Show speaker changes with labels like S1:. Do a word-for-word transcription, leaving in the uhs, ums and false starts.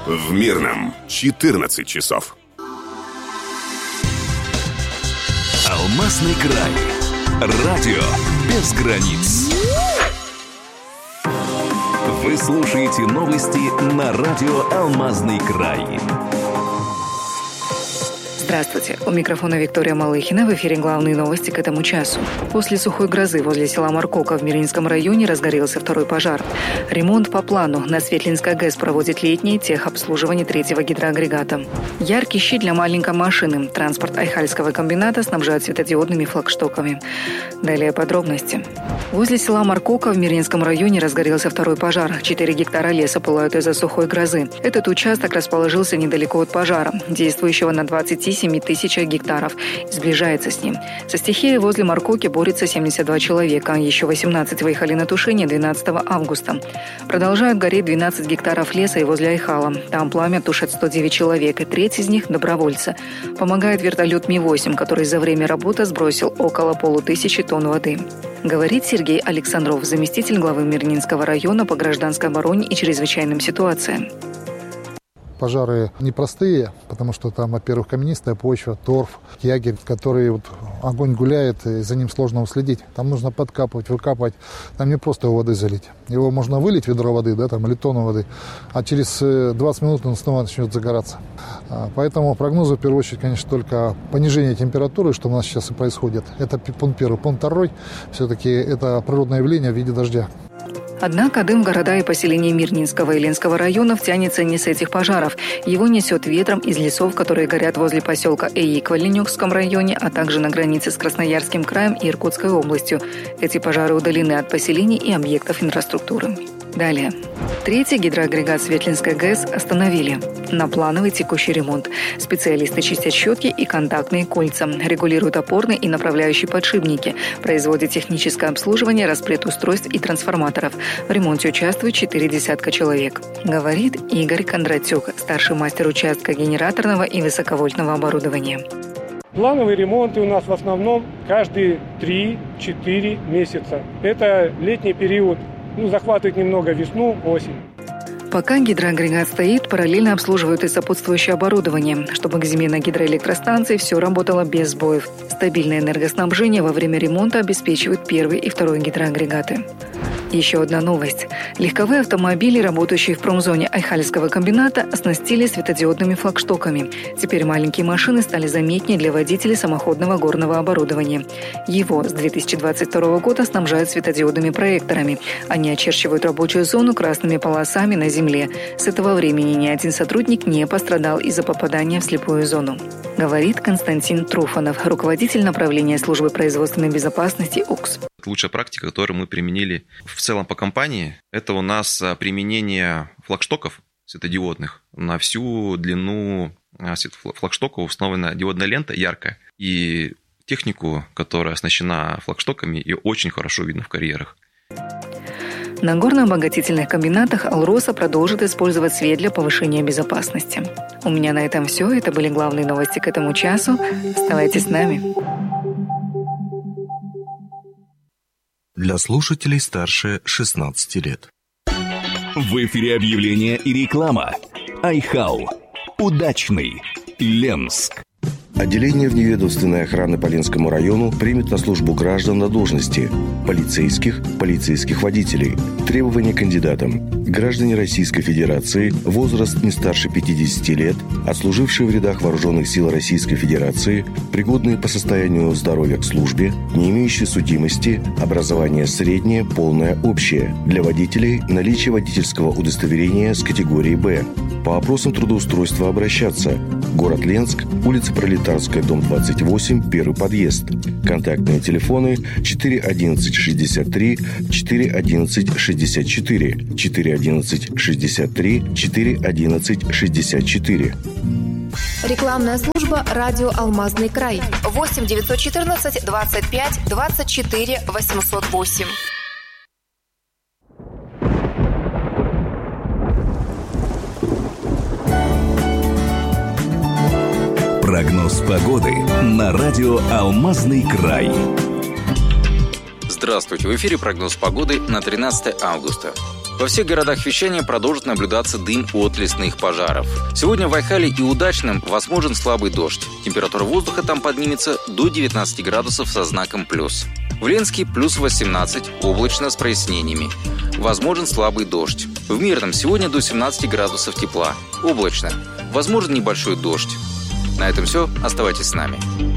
S1: В Мирном четырнадцать часов.
S2: Алмазный край. Радио без границ. Вы слушаете новости на радио «Алмазный край».
S3: Здравствуйте. У микрофона Виктория Малыхина. В эфире главные новости к этому часу. После сухой грозы возле села Маркока в Мирнинском районе разгорелся второй пожар. Ремонт по плану. На Светлинской ГЭС проводит летнее техобслуживание третьего гидроагрегата. Яркий щит для маленькой машины. Транспорт Айхальского комбината снабжают светодиодными флагштоками. Далее подробности. Возле села Маркока в Мирнинском районе разгорелся второй пожар. Четыре гектара леса пылают из-за сухой грозы. Этот участок расположился недалеко от пожара, действующего на двадцать семь тысяч гектаров, и сближается с ним. Со стихией возле Маркоки борется семьдесят два человека. Еще восемнадцать выехали на тушение двенадцатого августа. Продолжают гореть двенадцать гектаров леса и возле Айхала. Там пламя тушат сто девять человек, и треть из них – добровольцы. Помогает вертолет Ми восемь, который за время работы сбросил около полутысячи тонн воды. Говорит Сергей Александров, заместитель главы Мирнинского района по гражданской обороне и чрезвычайным ситуациям.
S4: Пожары непростые, потому что там, во-первых, каменистая почва, торф, ягель, который вот огонь гуляет, и за ним сложно уследить. Там нужно подкапывать, выкапывать. Там не просто его воды залить. Его можно вылить, ведро воды, да, там, или тонну воды, а через двадцать минут он снова начнет загораться. Поэтому прогнозы, в первую очередь, конечно, только понижение температуры, что у нас сейчас и происходит. Это пункт первый. Пункт второй, все-таки это природное явление в виде дождя.
S3: Однако дым в города и поселения Мирнинского и Ленского районов тянется не с этих пожаров. Его несет ветром из лесов, которые горят возле поселка Эйик в Оленёкском районе, а также на границе с Красноярским краем и Иркутской областью. Эти пожары удалены от поселений и объектов инфраструктуры. Далее. Третий гидроагрегат Светлинской ГЭС остановили. На плановый текущий ремонт. Специалисты чистят щетки и контактные кольца, регулируют опорные и направляющие подшипники, производят техническое обслуживание распредустройств и трансформаторов. В ремонте участвует четыре десятка человек. Говорит Игорь Кондратюк, старший мастер участка генераторного и высоковольтного оборудования.
S5: Плановые ремонты у нас в основном каждые три-четыре месяца. Это летний период. Ну, захватывает немного весну, осень.
S3: Пока гидроагрегат стоит, параллельно обслуживают и сопутствующее оборудование, чтобы к зиме на гидроэлектростанции все работало без сбоев. Стабильное энергоснабжение во время ремонта обеспечивают первый и второй гидроагрегаты. Еще одна новость. Легковые автомобили, работающие в промзоне Айхальского комбината, оснастили светодиодными флагштоками. Теперь маленькие машины стали заметнее для водителей самоходного горного оборудования. Его с две тысячи двадцать второго года снабжают светодиодными проекторами. Они очерчивают рабочую зону красными полосами на земле. С этого времени ни один сотрудник не пострадал из-за попадания в слепую зону. Говорит Константин Труфанов, руководитель направления службы производственной безопасности УКС.
S6: Лучшая практика, которую мы применили в целом по компании, это у нас применение флагштоков светодиодных. На всю длину флагштока установлена диодная лента яркая. И технику, которая оснащена флагштоками, ее очень хорошо видно в карьерах.
S3: На горно-обогатительных комбинатах «Алроса» продолжит использовать свет для повышения безопасности. У меня на этом все. Это были главные новости к этому часу. Оставайтесь с нами.
S2: Для слушателей старше шестнадцати лет.
S7: В эфире объявления и реклама. Айхал. Удачный. Ленск.
S8: Отделение вневедомственной охраны по Ленскому району примет на службу граждан на должности полицейских, полицейских водителей. Требования кандидатам. Граждане Российской Федерации, возраст не старше пятидесяти лет, отслужившие в рядах Вооруженных сил Российской Федерации, пригодные по состоянию здоровья к службе, не имеющие судимости, образование среднее, полное, общее. Для водителей наличие водительского удостоверения с категории «Б». По вопросам трудоустройства обращаться. Город Ленск, улица Пролетарская, дом двадцать восемь, первый подъезд. Контактные телефоны четыре одиннадцать шестьдесят три, четыре одиннадцать шестьдесят четыре, четыре одиннадцать шестьдесят три, четыре одиннадцать шестьдесят четыре.
S9: Рекламная служба «Радио Алмазный край». восемь девятьсот четырнадцать двадцать пять двадцать четыре восемьсот восемь.
S7: Прогноз погоды на радио «Алмазный край».
S10: Здравствуйте, в эфире прогноз погоды на тринадцатое августа. Во всех городах вещания продолжит наблюдаться дым от лесных пожаров. Сегодня в Айхале и Удачном возможен слабый дождь. Температура воздуха там поднимется до девятнадцати градусов со знаком плюс. В Ленске плюс восемнадцать, облачно с прояснениями. Возможен слабый дождь. В Мирном сегодня до семнадцати градусов тепла. Облачно. Возможен небольшой дождь. На этом все. Оставайтесь с нами.